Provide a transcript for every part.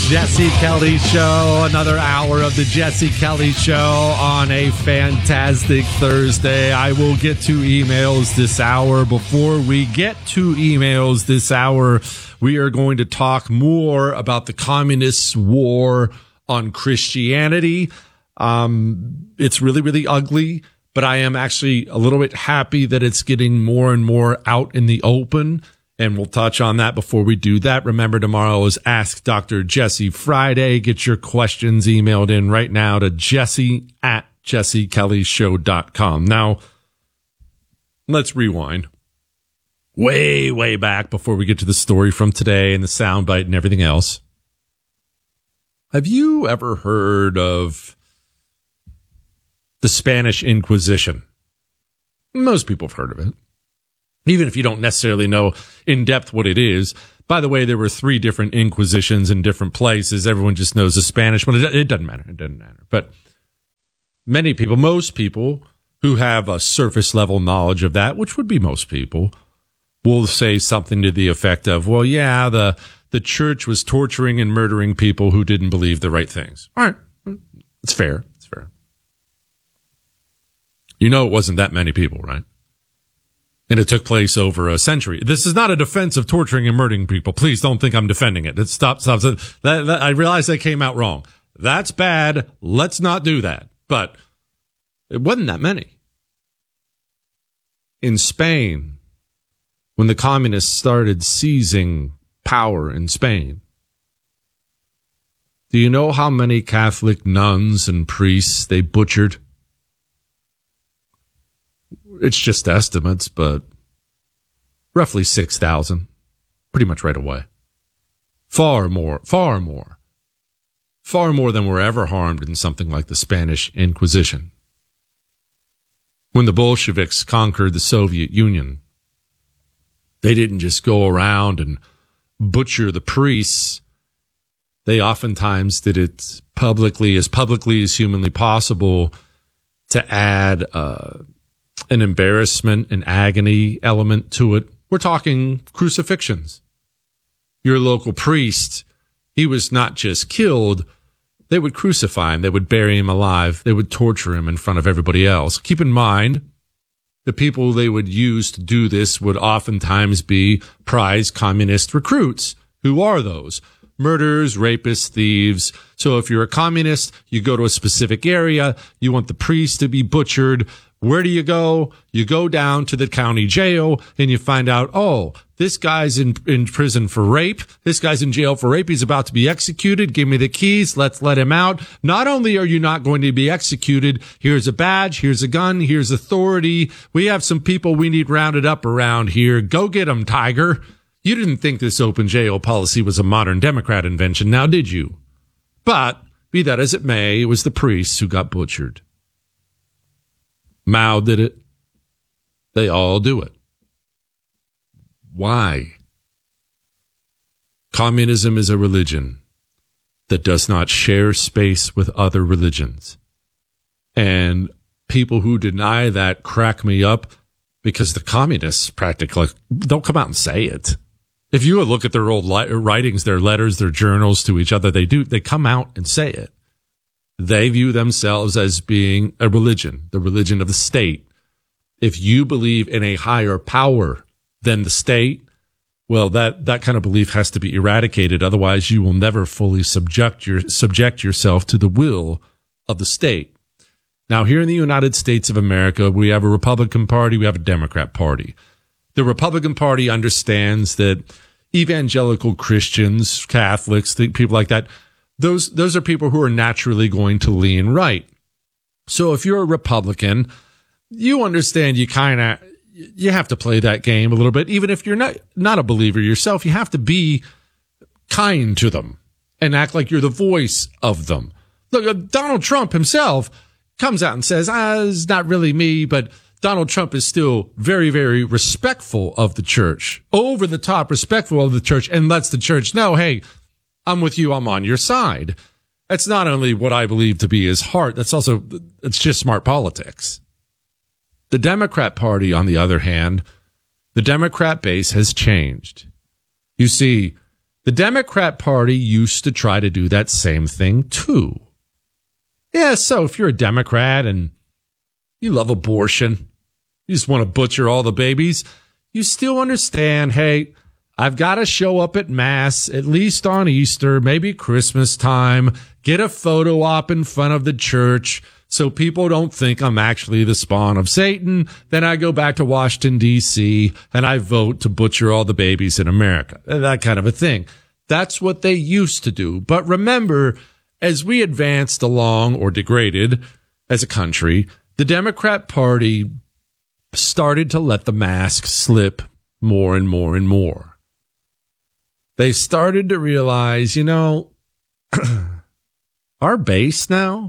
Jesse Kelly Show, another hour of the Jesse Kelly Show on a fantastic Thursday. I will get to emails this hour. Before we get to emails this hour, we are going to talk more about the communist war on Christianity. It's really, really ugly, but I am actually a little bit happy that it's getting more and more out in the open. And we'll touch on that before we do that. Remember, tomorrow is Ask Dr. Jesse Friday. Get your questions emailed in right now to jesse@jessekellyshow.com. Now, let's rewind way, way back before we get to the story from today and the soundbite and everything else. Have you ever heard of the Spanish Inquisition? Most people have heard of it, even if you don't necessarily know in depth what it is. By the way, there were 3 different Inquisitions in different places. Everyone just knows the Spanish one. It doesn't matter. It doesn't matter. But many people, most people who have a surface level knowledge of that, which would be most people, will say something to the effect of, well, yeah, the church was torturing and murdering people who didn't believe the right things. All right. It's fair. It's fair. You know, it wasn't that many people, right? And it took place over a century. This is not a defense of torturing and murdering people. Please don't think I'm defending it. Stop. I realize that came out wrong. That's bad. Let's not do that. But it wasn't that many. In Spain, when the communists started seizing power in Spain, do you know how many Catholic nuns and priests they butchered? It's just estimates, but roughly 6,000, pretty much right away. Far more than were ever harmed in something like the Spanish Inquisition. When the Bolsheviks conquered the Soviet Union, they didn't just go around and butcher the priests. They oftentimes did it publicly as humanly possible to add an embarrassment, an agony element to it. We're talking crucifixions. Your local priest, he was not just killed. They would crucify him. They would bury him alive. They would torture him in front of everybody else. Keep in mind, the people they would use to do this would oftentimes be prize communist recruits. Who are those? Murderers, rapists, thieves. So if you're a communist, you go to a specific area. You want the priest to be butchered. Where do you go? You go down to the county jail and you find out, oh, this guy's in prison for rape. This guy's in jail for rape. He's about to be executed. Give me the keys. Let's let him out. Not only are you not going to be executed, here's a badge, here's a gun, here's authority. We have some people we need rounded up around here. Go get them, Tiger. You didn't think this open jail policy was a modern Democrat invention, now did you? But be that as it may, it was the priests who got butchered. Mao did it. They all do it. Why? Communism is a religion that does not share space with other religions. And people who deny that crack me up because the communists practically don't come out and say it. If you look at their old writings, their letters, their journals to each other, they come out and say it. They view themselves as being a religion, the religion of the state. If you believe in a higher power than the state, well, that kind of belief has to be eradicated. Otherwise, you will never fully subject yourself to the will of the state. Now, here in the United States of America, we have a Republican Party, we have a Democrat Party. The Republican Party understands that evangelical Christians, Catholics, people like that, those are people who are naturally going to lean right. So if you're a Republican, you understand you have to play that game a little bit. Even if you're not a believer yourself, you have to be kind to them and act like you're the voice of them. Look, Donald Trump himself comes out and says, it's not really me, but Donald Trump is still very, very respectful of the church, over the top respectful of the church, and lets the church know, hey, I'm with you. I'm on your side. That's not only what I believe to be his heart. It's just smart politics. The Democrat Party, on the other hand, the Democrat base has changed. You see, The Democrat Party used to try to do that same thing too. Yeah, so if you're a Democrat and you love abortion, you just want to butcher all the babies, you still understand, hey, I've got to show up at Mass, at least on Easter, maybe Christmas time, get a photo op in front of the church so people don't think I'm actually the spawn of Satan. Then I go back to Washington, D.C., and I vote to butcher all the babies in America. That kind of a thing. That's what they used to do. But remember, as we advanced along or degraded as a country, the Democrat Party started to let the mask slip more and more and more. They started to realize, our base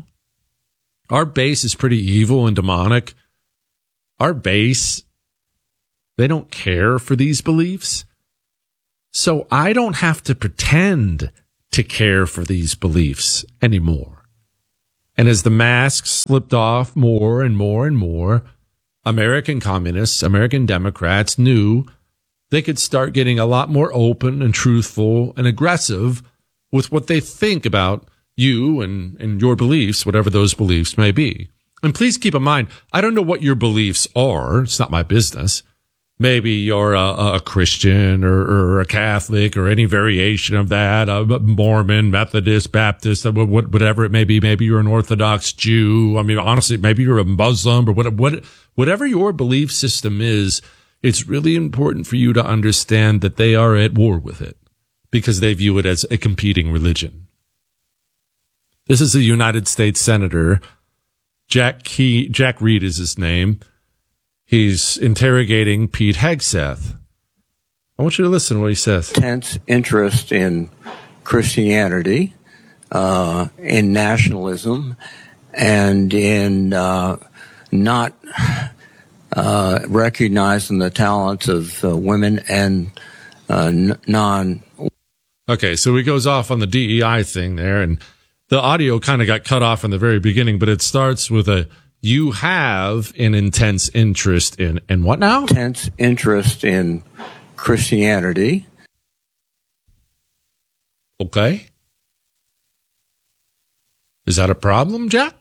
is pretty evil and demonic. Our base, they don't care for these beliefs. So I don't have to pretend to care for these beliefs anymore. And as the mask slipped off more and more and more, American communists, American Democrats knew they could start getting a lot more open and truthful and aggressive with what they think about you and your beliefs, whatever those beliefs may be. And please keep in mind, I don't know what your beliefs are. It's not my business. Maybe you're a Christian or a Catholic or any variation of that, a Mormon, Methodist, Baptist, whatever it may be. Maybe you're an Orthodox Jew. I mean, honestly, maybe you're a Muslim or whatever your belief system is. It's really important for you to understand that they are at war with it because they view it as a competing religion. This is a United States Senator. Jack Reed is his name. He's interrogating Pete Hegseth. I want you to listen to what he says. Intense interest in Christianity, in nationalism, and in not recognizing the talents of women and non. Okay, so he goes off on the DEI thing there, and the audio kind of got cut off in the very beginning, but it starts with you have an intense interest in what now? Intense interest in Christianity. Okay. Is that a problem, Jack?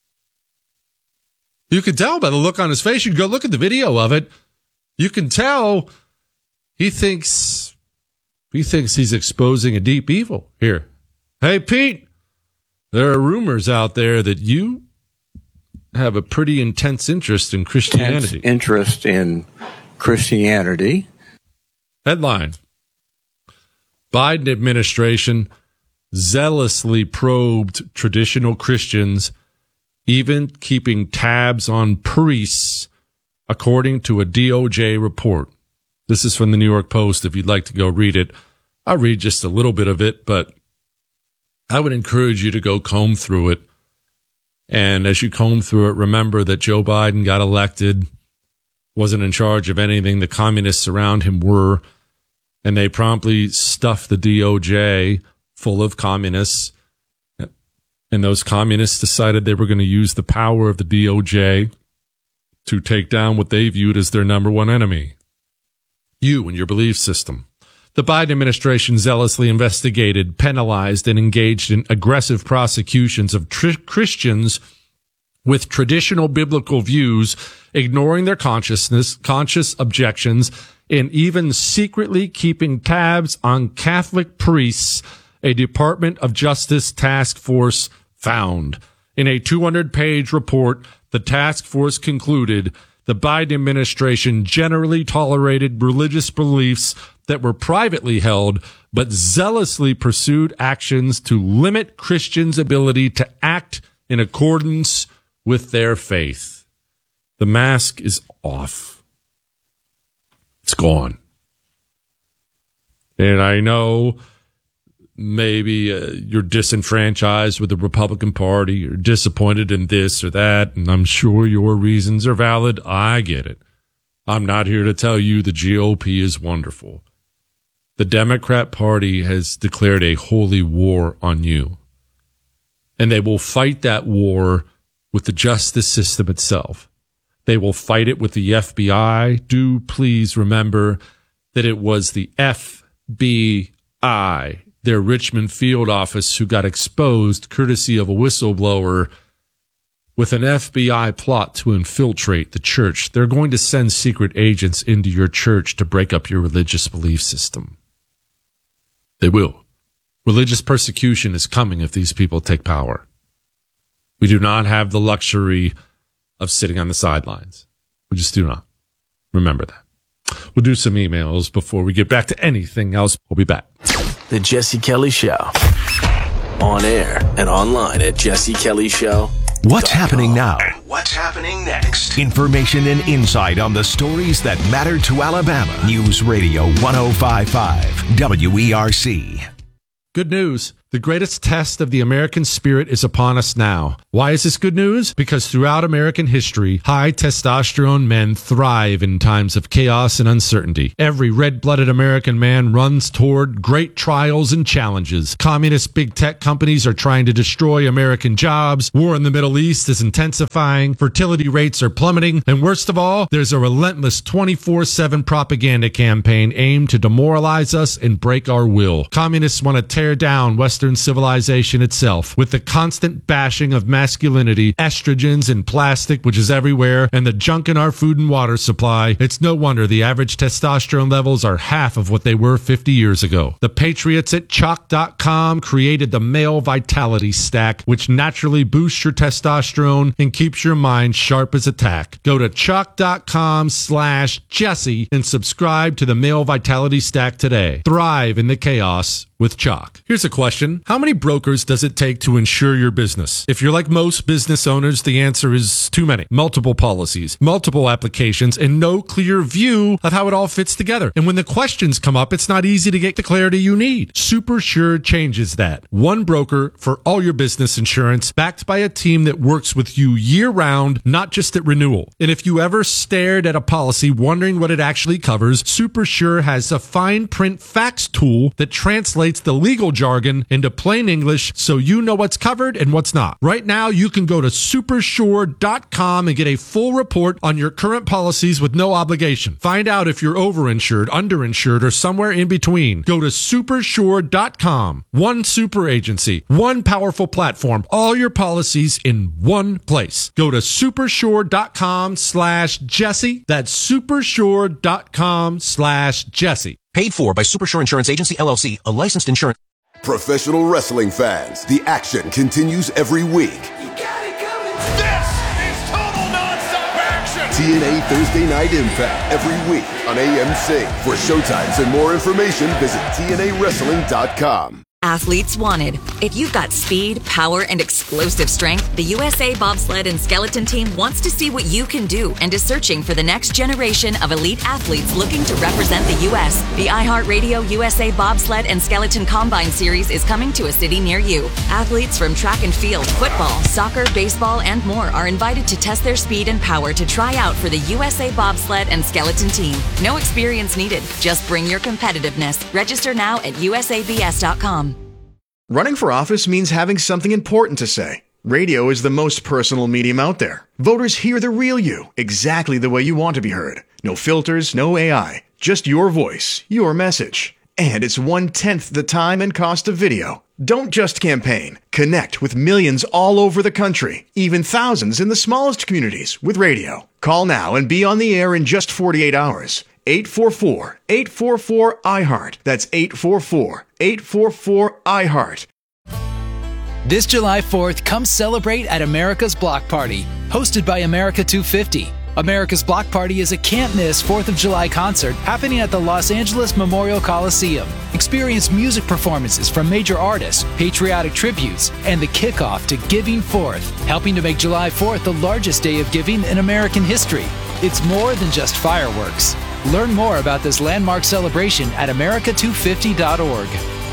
You can tell by the look on his face. You can go look at the video of it. You can tell he thinks he's exposing a deep evil here. Hey, Pete, there are rumors out there that you have a pretty intense interest in Christianity. Intense interest in Christianity. Headline: Biden administration zealously probed traditional Christians, even keeping tabs on priests, according to a DOJ report. This is from the New York Post. If you'd like to go read it, I'll read just a little bit of it, but I would encourage you to go comb through it. And as you comb through it, remember that Joe Biden got elected, wasn't in charge of anything. The communists around him were, and they promptly stuffed the DOJ full of communists. And those communists decided they were going to use the power of the DOJ to take down what they viewed as their number one enemy, you and your belief system. The Biden administration zealously investigated, penalized, and engaged in aggressive prosecutions of Christians with traditional biblical views, ignoring their conscious objections, and even secretly keeping tabs on Catholic priests, a Department of Justice task force found. In a 200-page report, the task force concluded the Biden administration generally tolerated religious beliefs that were privately held, but zealously pursued actions to limit Christians' ability to act in accordance with their faith. The mask is off. It's gone. And I know maybe you're disenfranchised with the Republican Party, you're disappointed in this or that, and I'm sure your reasons are valid. I get it. I'm not here to tell you the GOP is wonderful. The Democrat Party has declared a holy war on you, and they will fight that war with the justice system itself. They will fight it with the FBI. Do please remember that it was the FBI their Richmond field office who got exposed courtesy of a whistleblower with an FBI plot to infiltrate the church. They're going to send secret agents into your church to break up your religious belief system. They will. Religious persecution is coming if these people take power. We do not have the luxury of sitting on the sidelines. We just do not. Remember that. We'll do some emails before we get back to anything else. We'll be back. The Jesse Kelly Show. On air and online at jessekellyshow.com. What's happening now? What's happening next? Information and insight on the stories that matter to Alabama. News Radio 105.5 WERC. Good news. The greatest test of the American spirit is upon us now. Why is this good news? Because throughout American history, high testosterone men thrive in times of chaos and uncertainty. Every red-blooded American man runs toward great trials and challenges. Communist big tech companies are trying to destroy American jobs. War in the Middle East is intensifying. Fertility rates are plummeting. And worst of all, there's a relentless 24/7 propaganda campaign aimed to demoralize us and break our will. Communists want to tear down Western civilization itself with the constant bashing of masculinity, estrogens and plastic, which is everywhere, and the junk in our food and water supply. It's no wonder the average testosterone levels are half of what they were 50 years ago. The patriots at Chalk.com created the Male Vitality Stack, which naturally boosts your testosterone and keeps your mind sharp as a tack. Go to Chalk.com/Jesse and subscribe to the Male Vitality Stack today. Thrive in the chaos with Chalk. Here's a question. How many brokers does it take to insure your business? If you're like most business owners, the answer is too many. Multiple policies, multiple applications, and no clear view of how it all fits together. And when the questions come up, it's not easy to get the clarity you need. SuperSure changes that. One broker for all your business insurance, backed by a team that works with you year-round, not just at renewal. And if you ever stared at a policy wondering what it actually covers, SuperSure has a fine print facts tool that translates the legal jargon into plain English so you know what's covered and what's not. Right now, you can go to supersure.com and get a full report on your current policies with no obligation. Find out if you're overinsured, underinsured, or somewhere in between. Go to supersure.com. One super agency, one powerful platform, all your policies in one place. Go to supersure.com/Jesse. That's supersure.com/Jesse. Paid for by Supersure Insurance Agency, LLC, a licensed insurance. Professional wrestling fans, the action continues every week. You got it coming. This is total nonstop action. TNA Thursday Night Impact every week on AMC. For showtimes and more information, visit TNAWrestling.com. Athletes wanted. If you've got speed, power, and explosive strength, the USA Bobsled and Skeleton Team wants to see what you can do and is searching for the next generation of elite athletes looking to represent the U.S. The iHeartRadio USA Bobsled and Skeleton Combine Series is coming to a city near you. Athletes from track and field, football, soccer, baseball, and more are invited to test their speed and power to try out for the USA Bobsled and Skeleton Team. No experience needed. Just bring your competitiveness. Register now at usabs.com. Running for office means having something important to say. Radio is the most personal medium out there. Voters hear the real you, exactly the way you want to be heard. No filters, no AI, just your voice, your message. And it's 1/10 the time and cost of video. Don't just campaign. Connect with millions all over the country, even thousands in the smallest communities with radio. Call now and be on the air in just 48 hours. 844-844-iHeart. That's 844-844-iHeart. This July 4th, come celebrate at America's Block Party, hosted by America 250. America's Block Party is a can't-miss 4th of July concert happening at the Los Angeles Memorial Coliseum. Experience music performances from major artists, patriotic tributes, and the kickoff to Giving Forth, helping to make July 4th the largest day of giving in American history. It's more than just fireworks. Learn more about this landmark celebration at america250.org.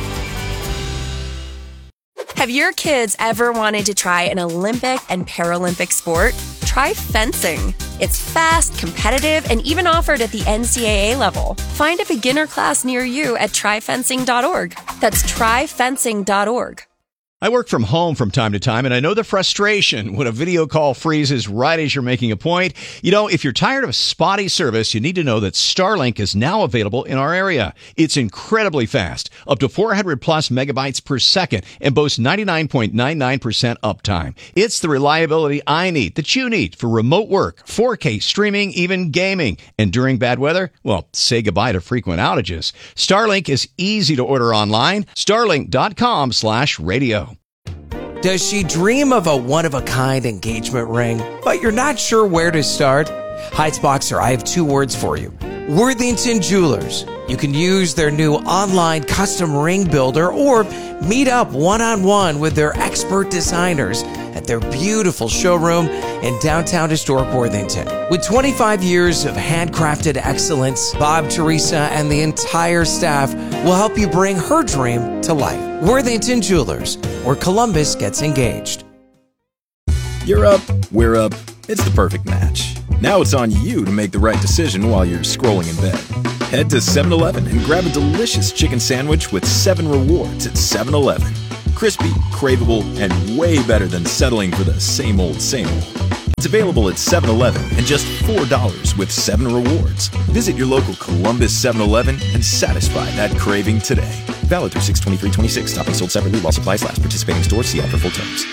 Have your kids ever wanted to try an Olympic and Paralympic sport? Try fencing. It's fast, competitive, and even offered at the NCAA level. Find a beginner class near you at tryfencing.org. That's tryfencing.org. I work from home from time to time, and I know the frustration when a video call freezes right as you're making a point. You know, if you're tired of spotty service, you need to know that Starlink is now available in our area. It's incredibly fast, up to 400 plus megabytes per second, and boasts 99.99% uptime. It's the reliability I need, that you need, for remote work, 4K streaming, even gaming. And during bad weather, well, say goodbye to frequent outages. Starlink is easy to order online. Starlink.com/radio. Does she dream of a one-of-a-kind engagement ring, but you're not sure where to start? Heights Boxer, I have two words for you. Worthington Jewelers. You can use their new online custom ring builder or meet up one-on-one with their expert designers at their beautiful showroom in downtown historic Worthington. With 25 years of handcrafted excellence, Bob, Teresa, and the entire staff will help you bring her dream to life. Worthington Jewelers, where Columbus gets engaged. You're up, we're up. It's the perfect match. Now it's on you to make the right decision while you're scrolling in bed. Head to 7-Eleven and grab a delicious chicken sandwich with 7 rewards at 7-Eleven. Crispy, craveable, and way better than settling for the same old, same old. It's available at 7-Eleven and just $4 with 7 rewards. Visit your local Columbus 7-Eleven and satisfy that craving today. Valid through 6/23/26. Topping sold separately while supplies last. Participating stores. See ad for full terms.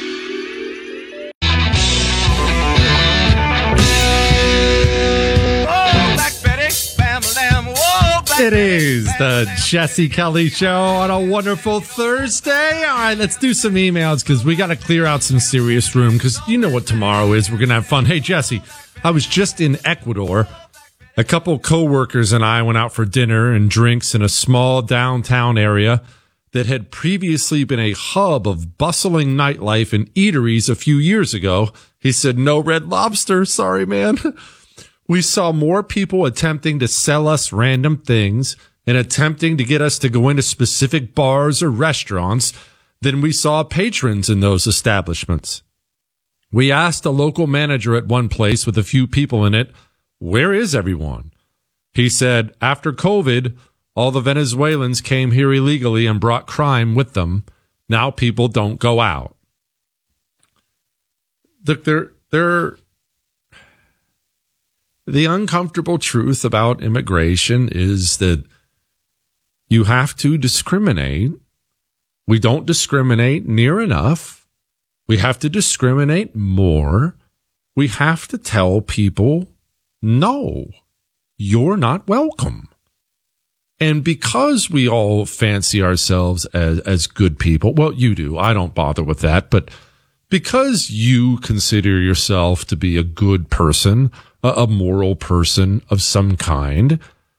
It is the Jesse Kelly Show on a wonderful Thursday. All right, let's do some emails because we got to clear out some serious room because you know what tomorrow is. We're going to have fun. Hey, Jesse, I was just in Ecuador. A couple coworkers and I went out for dinner and drinks in a small downtown area that had previously been a hub of bustling nightlife and eateries a few years ago. He said, no Red Lobster. Sorry, man. We saw more people attempting to sell us random things and attempting to get us to go into specific bars or restaurants than we saw patrons in those establishments. We asked a local manager at one place with a few people in it, where is everyone? He said, after COVID, all the Venezuelans came here illegally and brought crime with them. Now people don't go out. Look, the uncomfortable truth about immigration is that you have to discriminate. We don't discriminate near enough. We have to discriminate more. We have to tell people, no, you're not welcome. And because we all fancy ourselves as good people, well, you do. I don't bother with that. But because you consider yourself to be a good person, a moral person of some kind,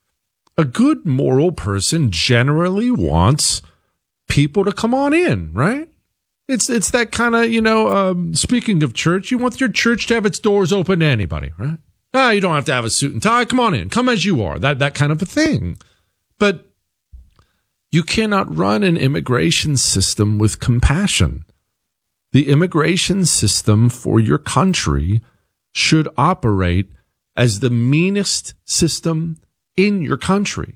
a good moral person generally wants people to come on in, right? It's that kind of, speaking of church, you want your church to have its doors open to anybody, right? You don't have to have a suit and tie. Come on in. Come as you are. That kind of a thing. But you cannot run an immigration system with compassion. The immigration system for your country should operate as the meanest system in your country.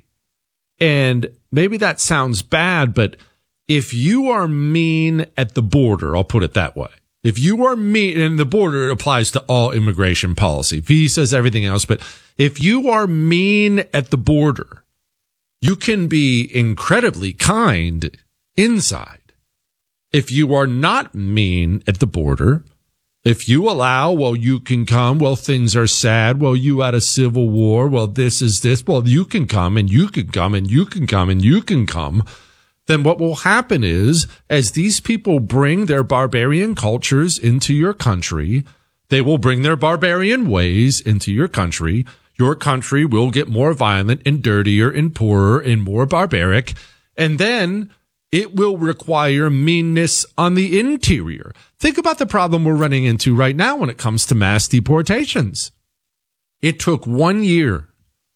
And maybe that sounds bad, but if you are mean at the border, I'll put it that way. If you are mean, and the border applies to all immigration policy, visas, everything else, but if you are mean at the border, you can be incredibly kind inside. If you are not mean at the border, if you allow, well, you can come, well, things are sad, well, you had a civil war, well, this is this, well, you can come and you can come and you can come and you can come, then what will happen is, as these people bring their barbarian cultures into your country, they will bring their barbarian ways into your country. Your country will get more violent and dirtier and poorer and more barbaric. And then it will require meanness on the interior. Think about the problem we're running into right now when it comes to mass deportations. It took 1 year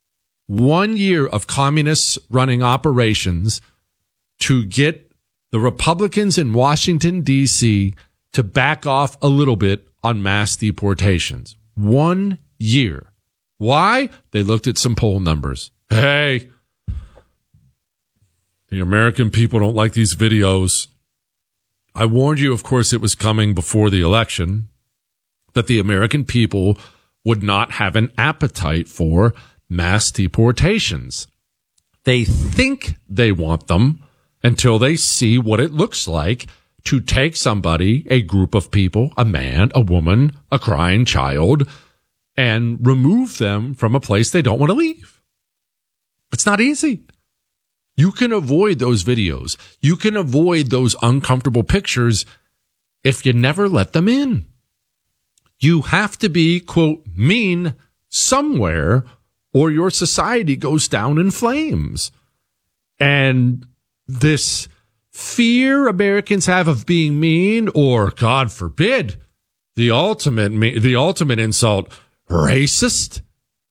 of communists running operations to get the Republicans in Washington, D.C. to back off a little bit on mass deportations. 1 year. Why? They looked at some poll numbers. Hey, the American people don't like these videos. I warned you, of course, it was coming before the election, that the American people would not have an appetite for mass deportations. They think they want them until they see what it looks like to take somebody, a group of people, a man, a woman, a crying child, and remove them from a place they don't want to leave. It's not easy. You can avoid those videos. You can avoid those uncomfortable pictures if you never let them in. You have to be, quote, mean somewhere, or your society goes down in flames. And this fear Americans have of being mean, or God forbid, the ultimate insult, racist.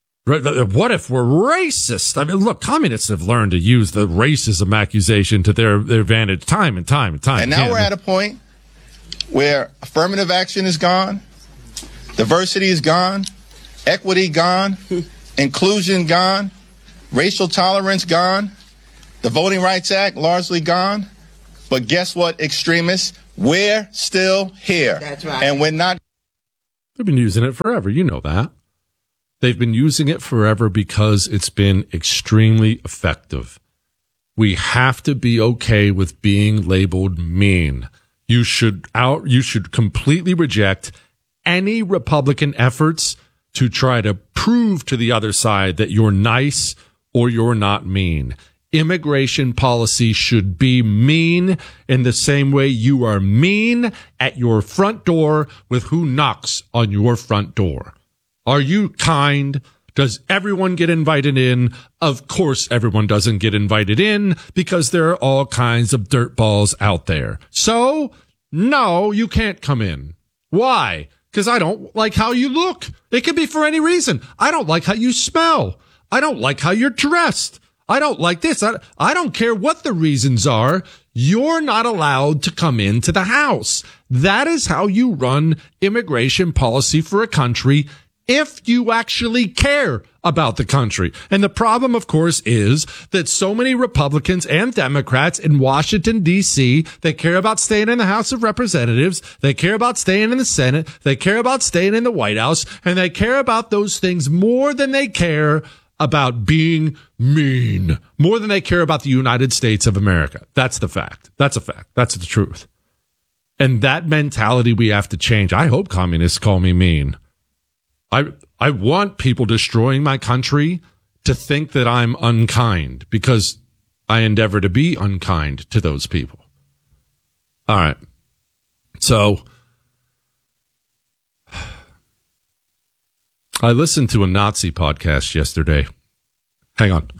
What if we're racist? I mean, look, communists have learned to use the racism accusation to their advantage time and time and time. And now we're at a point where affirmative action is gone, diversity is gone, equity gone, inclusion gone, racial tolerance gone, the Voting Rights Act largely gone. But guess what, extremists? We're still here. That's right. And we're not. They've been using it forever. You know that. They've been using it forever because it's been extremely effective. We have to be okay with being labeled mean. You should completely reject any Republican efforts to try to prove to the other side that you're nice or you're not mean. Immigration policy should be mean in the same way you are mean at your front door with who knocks on your front door. Are you kind? Does everyone get invited in? Of course everyone doesn't get invited in because there are all kinds of dirtballs out there. So, no, you can't come in. Why? Because I don't like how you look. It could be for any reason. I don't like how you smell. I don't like how you're dressed. I don't like this. I don't care what the reasons are. You're not allowed to come into the house. That is how you run immigration policy for a country if you actually care about the country. And the problem, of course, is that so many Republicans and Democrats in Washington, D.C., they care about staying in the House of Representatives, they care about staying in the Senate, they care about staying in the White House, and they care about those things more than they care about being mean, more than they care about the United States of America. That's the fact. That's a fact. That's the truth. And that mentality we have to change. I hope communists call me mean. I want people destroying my country to think that I'm unkind because I endeavor to be unkind to those people. All right. So I listened to a Nazi podcast yesterday. Hang on.